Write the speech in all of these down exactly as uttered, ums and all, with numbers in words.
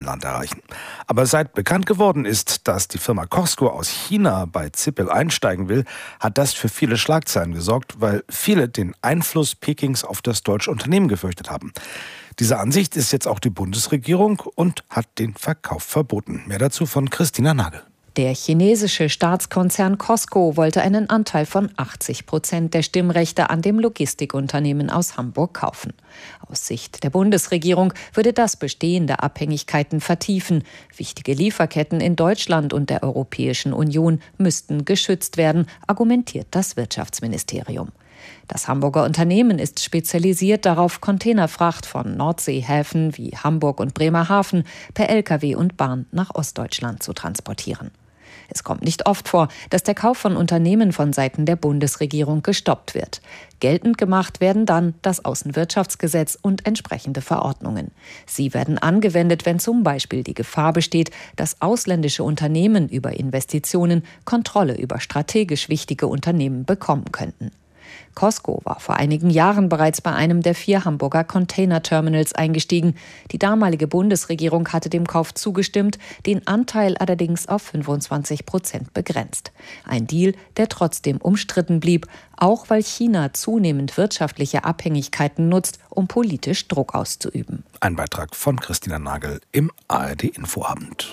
Land erreichen. Aber seit bekannt geworden ist, dass die Firma Costco aus China bei Zippel einsteigen will, hat das für viele Schlagzeilen gesorgt, weil viele den Einfluss Pekings auf das deutsche Unternehmen gefürchtet haben. Diese Ansicht ist jetzt auch die Bundesregierung und hat den Verkauf verboten. Mehr dazu von Christina Nagel. Der chinesische Staatskonzern Costco wollte einen Anteil von achtzig Prozent der Stimmrechte an dem Logistikunternehmen aus Hamburg kaufen. Aus Sicht der Bundesregierung würde das bestehende Abhängigkeiten vertiefen. Wichtige Lieferketten in Deutschland und der Europäischen Union müssten geschützt werden, argumentiert das Wirtschaftsministerium. Das Hamburger Unternehmen ist spezialisiert darauf, Containerfracht von Nordseehäfen wie Hamburg und Bremerhaven per L K W und Bahn nach Ostdeutschland zu transportieren. Es kommt nicht oft vor, dass der Kauf von Unternehmen von Seiten der Bundesregierung gestoppt wird. Geltend gemacht werden dann das Außenwirtschaftsgesetz und entsprechende Verordnungen. Sie werden angewendet, wenn zum Beispiel die Gefahr besteht, dass ausländische Unternehmen über Investitionen Kontrolle über strategisch wichtige Unternehmen bekommen könnten. Costco war vor einigen Jahren bereits bei einem der vier Hamburger Containerterminals eingestiegen. Die damalige Bundesregierung hatte dem Kauf zugestimmt, den Anteil allerdings auf fünfundzwanzig Prozent begrenzt. Ein Deal, der trotzdem umstritten blieb, auch weil China zunehmend wirtschaftliche Abhängigkeiten nutzt, um politisch Druck auszuüben. Ein Beitrag von Christina Nagel im A R D-Infoabend.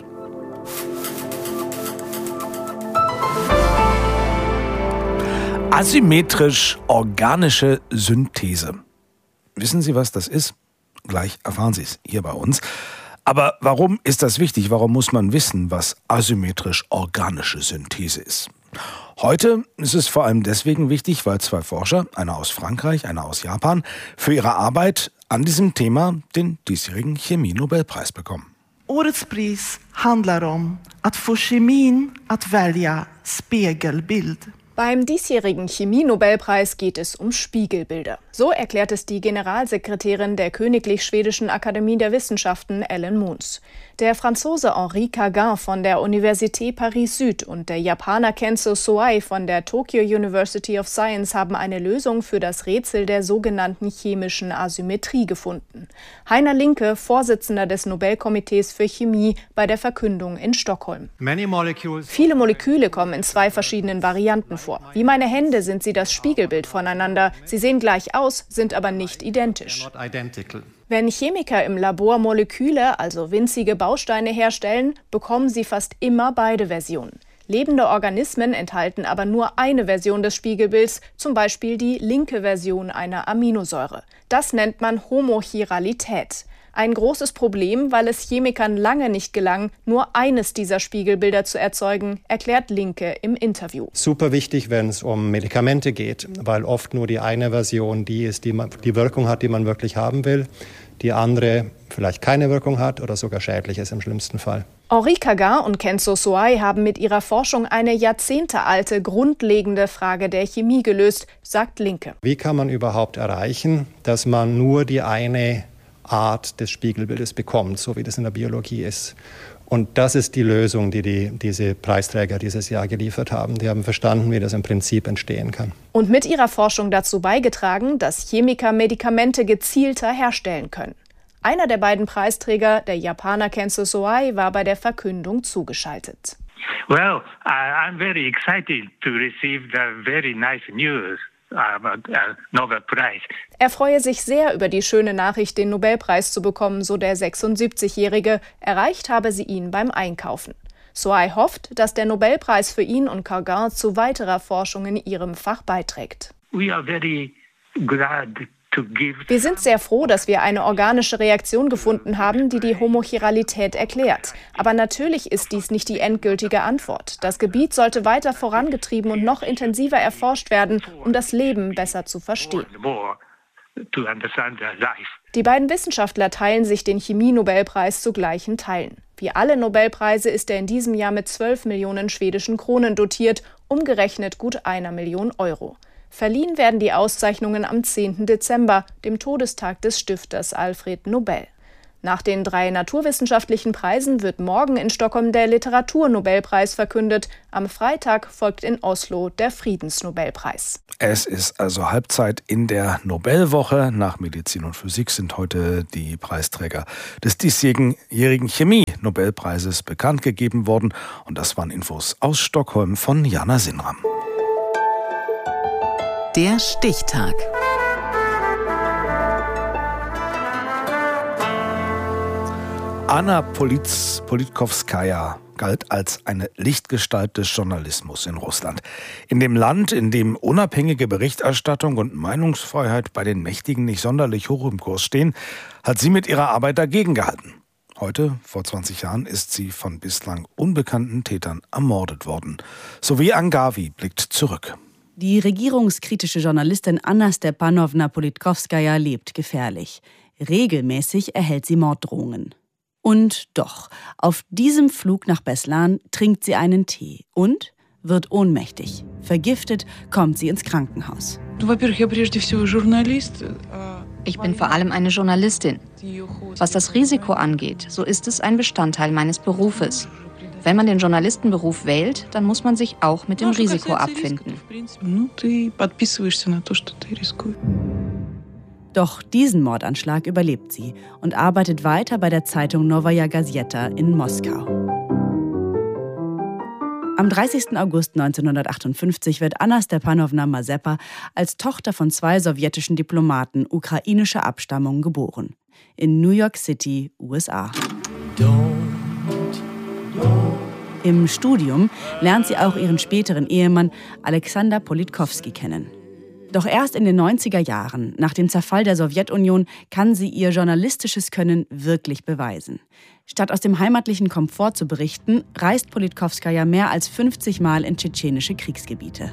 Asymmetrisch-organische Synthese. Wissen Sie, was das ist? Gleich erfahren Sie es hier bei uns. Aber warum ist das wichtig? Warum muss man wissen, was asymmetrisch-organische Synthese ist? Heute ist es vor allem deswegen wichtig, weil zwei Forscher, einer aus Frankreich, einer aus Japan, für ihre Arbeit an diesem Thema den diesjährigen Chemie-Nobelpreis bekommen. Årets pris handlar om att få kemin att välja spegelbild. Beim diesjährigen Chemie-Nobelpreis geht es um Spiegelbilder. So erklärt es die Generalsekretärin der Königlich Schwedischen Akademie der Wissenschaften, Ellen Moons. Der Franzose Henri Cagin von der Université Paris-Süd und der Japaner Kenzo Soai von der Tokyo University of Science haben eine Lösung für das Rätsel der sogenannten chemischen Asymmetrie gefunden. Heiner Linke, Vorsitzender des Nobelkomitees für Chemie, bei der Verkündung in Stockholm. Viele Moleküle kommen in zwei verschiedenen Varianten vor. Wie meine Hände sind sie das Spiegelbild voneinander. Sie sehen gleich aus, sind aber nicht identisch. Wenn Chemiker im Labor Moleküle, also winzige Bausteine herstellen, bekommen sie fast immer beide Versionen. Lebende Organismen enthalten aber nur eine Version des Spiegelbilds, zum Beispiel die linke Version einer Aminosäure. Das nennt man Homochiralität. Ein großes Problem, weil es Chemikern lange nicht gelang, nur eines dieser Spiegelbilder zu erzeugen, erklärt Linke im Interview. Super wichtig, wenn es um Medikamente geht, weil oft nur die eine Version die ist, die man, die Wirkung hat, die man wirklich haben will. Die andere vielleicht keine Wirkung hat oder sogar schädlich ist im schlimmsten Fall. Henri Cagin und Kenzo Soai haben mit ihrer Forschung eine jahrzehntealte, grundlegende Frage der Chemie gelöst, sagt Linke. Wie kann man überhaupt erreichen, dass man nur die eine Art des Spiegelbildes bekommt, so wie das in der Biologie ist? Und das ist die Lösung, die, die diese Preisträger dieses Jahr geliefert haben. Die haben verstanden, wie das im Prinzip entstehen kann. Und mit ihrer Forschung dazu beigetragen, dass Chemiker Medikamente gezielter herstellen können. Einer der beiden Preisträger, der Japaner Kenzo Soai, war bei der Verkündung zugeschaltet. Well, I'm very excited to receive the very nice news. Er freue sich sehr über die schöne Nachricht, den Nobelpreis zu bekommen, so der sechsundsiebzigjährige. Erreicht habe sie ihn beim Einkaufen. Soai hofft, dass der Nobelpreis für ihn und Cagin zu weiterer Forschung in ihrem Fach beiträgt. We are very glad. Wir sind sehr froh, dass wir eine organische Reaktion gefunden haben, die die Homochiralität erklärt. Aber natürlich ist dies nicht die endgültige Antwort. Das Gebiet sollte weiter vorangetrieben und noch intensiver erforscht werden, um das Leben besser zu verstehen. Die beiden Wissenschaftler teilen sich den Chemie-Nobelpreis zu gleichen Teilen. Wie alle Nobelpreise ist er in diesem Jahr mit zwölf Millionen schwedischen Kronen dotiert, umgerechnet gut einer Million Euro. Verliehen werden die Auszeichnungen am zehnten Dezember, dem Todestag des Stifters Alfred Nobel. Nach den drei naturwissenschaftlichen Preisen wird morgen in Stockholm der Literaturnobelpreis verkündet. Am Freitag folgt in Oslo der Friedensnobelpreis. Es ist also Halbzeit in der Nobelwoche. Nach Medizin und Physik sind heute die Preisträger des diesjährigen Chemie-Nobelpreises bekannt gegeben worden. Und das waren Infos aus Stockholm von Jana Sinram. Der Stichtag. Anna Politkovskaja galt als eine Lichtgestalt des Journalismus in Russland. In dem Land, in dem unabhängige Berichterstattung und Meinungsfreiheit bei den Mächtigen nicht sonderlich hoch im Kurs stehen, hat sie mit ihrer Arbeit dagegen gehalten. Heute, vor zwanzig Jahren, ist sie von bislang unbekannten Tätern ermordet worden. Sophie Angavi blickt zurück. Die regierungskritische Journalistin Anna Stepanowna Politkovskaja lebt gefährlich. Regelmäßig erhält sie Morddrohungen. Und doch, auf diesem Flug nach Beslan trinkt sie einen Tee und wird ohnmächtig. Vergiftet kommt sie ins Krankenhaus. Ich bin vor allem eine Journalistin. Was das Risiko angeht, so ist es ein Bestandteil meines Berufes. Wenn man den Journalistenberuf wählt, dann muss man sich auch mit dem Risiko abfinden. Doch diesen Mordanschlag überlebt sie und arbeitet weiter bei der Zeitung Novaya Gazeta in Moskau. Am dreißigsten August neunzehnhundertachtundfünfzig wird Anna Stepanowna Mazepa als Tochter von zwei sowjetischen Diplomaten ukrainischer Abstammung geboren. In New York City, U S A. Im Studium lernt sie auch ihren späteren Ehemann Alexander Politkovski kennen. Doch erst in den neunziger Jahren, nach dem Zerfall der Sowjetunion, kann sie ihr journalistisches Können wirklich beweisen. Statt aus dem heimatlichen Komfort zu berichten, reist Politkovskaja mehr als fünfzig Mal in tschetschenische Kriegsgebiete.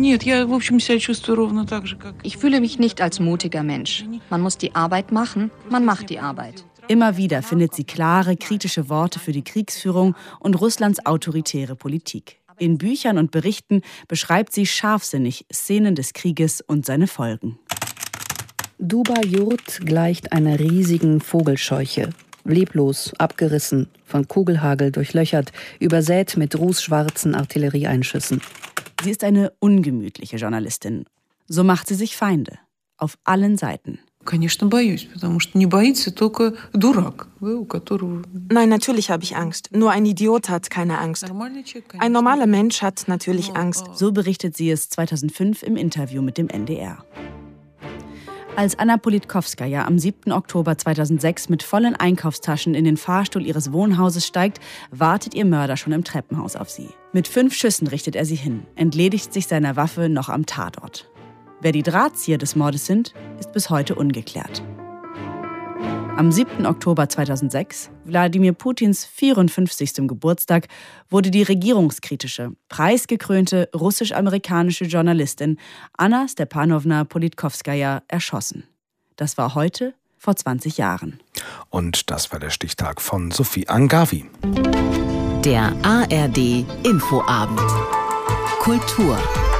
Ich fühle mich nicht als mutiger Mensch. Man muss die Arbeit machen, man macht die Arbeit. Immer wieder findet sie klare, kritische Worte für die Kriegsführung und Russlands autoritäre Politik. In Büchern und Berichten beschreibt sie scharfsinnig Szenen des Krieges und seine Folgen. Duba-Jurt gleicht einer riesigen Vogelscheuche. Leblos, abgerissen, von Kugelhagel durchlöchert, übersät mit rußschwarzen Artillerieeinschüssen. Sie ist eine ungemütliche Journalistin. So macht sie sich Feinde. Auf allen Seiten. Nein, natürlich habe ich Angst. Nur ein Idiot hat keine Angst. Ein normaler Mensch hat natürlich Angst. So berichtet sie es zweitausendfünf im Interview mit dem N D R. Als Anna Politkovskaja am siebten Oktober zweitausendsechs mit vollen Einkaufstaschen in den Fahrstuhl ihres Wohnhauses steigt, wartet ihr Mörder schon im Treppenhaus auf sie. Mit fünf Schüssen richtet er sie hin, entledigt sich seiner Waffe noch am Tatort. Wer die Drahtzieher des Mordes sind, ist bis heute ungeklärt. Am siebten Oktober zweitausendsechs, Wladimir Putins vierundfünfzigsten Geburtstag, wurde die regierungskritische, preisgekrönte russisch-amerikanische Journalistin Anna Stepanowna Politkovskaja erschossen. Das war heute vor zwanzig Jahren. Und das war der Stichtag von Sophie Angavi. Der A R D Infoabend. Kultur.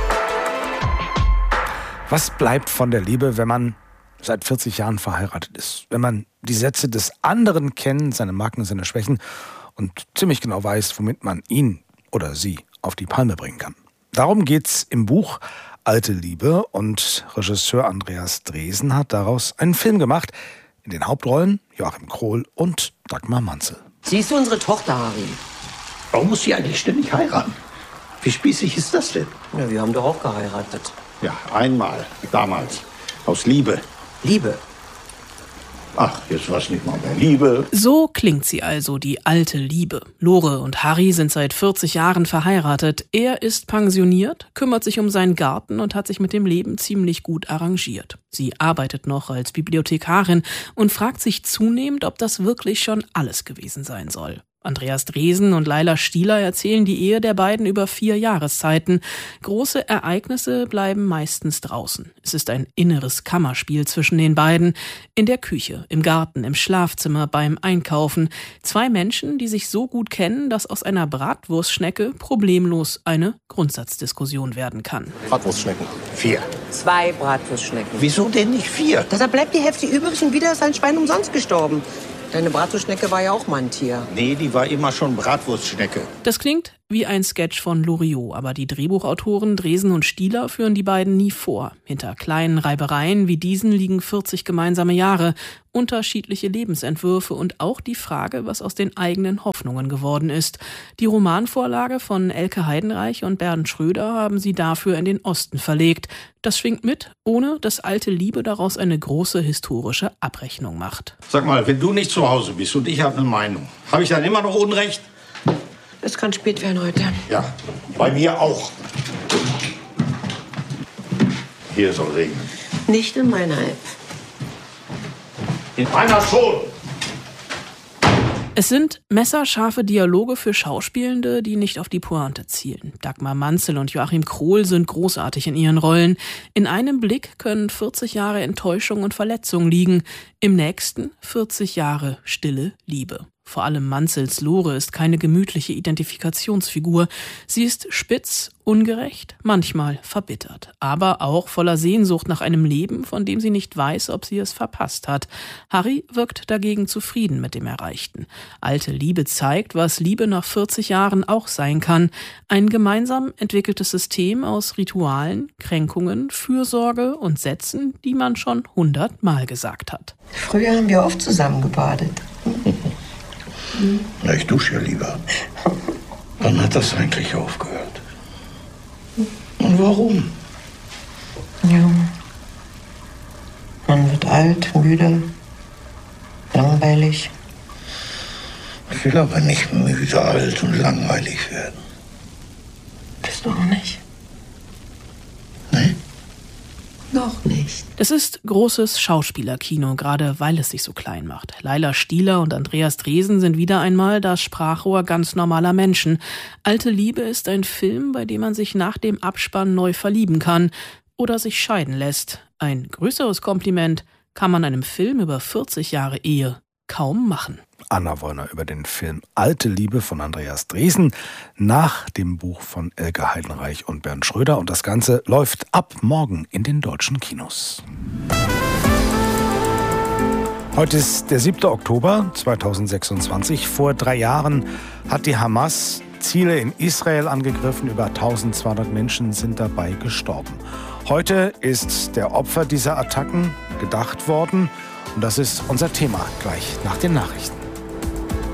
Was bleibt von der Liebe, wenn man seit vierzig Jahren verheiratet ist? Wenn man die Sätze des anderen kennt, seine Marken, seine Schwächen und ziemlich genau weiß, womit man ihn oder sie auf die Palme bringen kann. Darum geht's im Buch Alte Liebe und Regisseur Andreas Dresen hat daraus einen Film gemacht. In den Hauptrollen Joachim Krohl und Dagmar Manzel. Sie ist unsere Tochter, Harry. Warum muss sie eigentlich ständig heiraten? Wie spießig ist das denn? Ja, wir haben doch auch geheiratet. Ja, einmal, damals. Aus Liebe. Liebe? Ach, jetzt war's nicht mal mehr Liebe. So klingt sie also, die alte Liebe. Lore und Harry sind seit vierzig Jahren verheiratet. Er ist pensioniert, kümmert sich um seinen Garten und hat sich mit dem Leben ziemlich gut arrangiert. Sie arbeitet noch als Bibliothekarin und fragt sich zunehmend, ob das wirklich schon alles gewesen sein soll. Andreas Dresen und Laila Stieler erzählen die Ehe der beiden über vier Jahreszeiten. Große Ereignisse bleiben meistens draußen. Es ist ein inneres Kammerspiel zwischen den beiden. In der Küche, im Garten, im Schlafzimmer, beim Einkaufen. Zwei Menschen, die sich so gut kennen, dass aus einer Bratwurstschnecke problemlos eine Grundsatzdiskussion werden kann. Bratwurstschnecken. Vier. Zwei Bratwurstschnecken. Wieso denn nicht vier? Da bleibt die Hälfte übrig und wieder ist ein Schwein umsonst gestorben. Deine Bratwurstschnecke war ja auch mal ein Tier. Nee, die war immer schon Bratwurstschnecke. Das klingt wie ein Sketch von Loriot, aber die Drehbuchautoren Dresen und Stieler führen die beiden nie vor. Hinter kleinen Reibereien wie diesen liegen vierzig gemeinsame Jahre, unterschiedliche Lebensentwürfe und auch die Frage, was aus den eigenen Hoffnungen geworden ist. Die Romanvorlage von Elke Heidenreich und Bernd Schröder haben sie dafür in den Osten verlegt. Das schwingt mit, ohne dass alte Liebe daraus eine große historische Abrechnung macht. Sag mal, wenn du nicht zu Hause bist und ich habe eine Meinung, habe ich dann immer noch Unrecht? Es kann spät werden heute. Ja, bei mir auch. Hier soll regnen. Nicht in meiner App. In meiner schon. Es sind messerscharfe Dialoge für Schauspielende, die nicht auf die Pointe zielen. Dagmar Manzel und Joachim Krohl sind großartig in ihren Rollen. In einem Blick können vierzig Jahre Enttäuschung und Verletzung liegen, im nächsten vierzig Jahre stille Liebe. Vor allem Manzels Lore ist keine gemütliche Identifikationsfigur. Sie ist spitz, ungerecht, manchmal verbittert, aber auch voller Sehnsucht nach einem Leben, von dem sie nicht weiß, ob sie es verpasst hat. Harry wirkt dagegen zufrieden mit dem Erreichten. Alte Liebe zeigt, was Liebe nach vierzig Jahren auch sein kann. Ein gemeinsam entwickeltes System aus Ritualen, Kränkungen, Fürsorge und Sätzen, die man schon hundertmal gesagt hat. Früher haben wir oft zusammen gebadet. Na, ich dusche ja lieber. Wann hat das eigentlich aufgehört? Und warum? Ja. Man wird alt, müde, langweilig. Ich will aber nicht müde, alt und langweilig werden. Bist du auch nicht? Nee? Noch nicht. Das ist großes Schauspielerkino, gerade weil es sich so klein macht. Laila Stieler und Andreas Dresen sind wieder einmal das Sprachrohr ganz normaler Menschen. Alte Liebe ist ein Film, bei dem man sich nach dem Abspann neu verlieben kann oder sich scheiden lässt. Ein größeres Kompliment kann man einem Film über vierzig Jahre Ehe kaum machen. Anna Wollner über den Film Alte Liebe von Andreas Dresen nach dem Buch von Elke Heidenreich und Bernd Schröder. Und das Ganze läuft ab morgen in den deutschen Kinos. Heute ist der siebte Oktober zweitausendsechsundzwanzig. Vor drei Jahren hat die Hamas Ziele in Israel angegriffen. Über eintausendzweihundert Menschen sind dabei gestorben. Heute ist der Opfer dieser Attacken gedacht worden. Und das ist unser Thema gleich nach den Nachrichten.